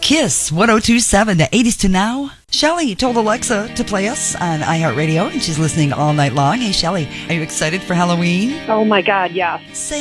Kiss 102.7, the 80s to now. Shelly told Alexa to play us on iHeartRadio, and she's listening all night long. Hey, Shelly, are you excited for Halloween? Oh, my God, yes. Say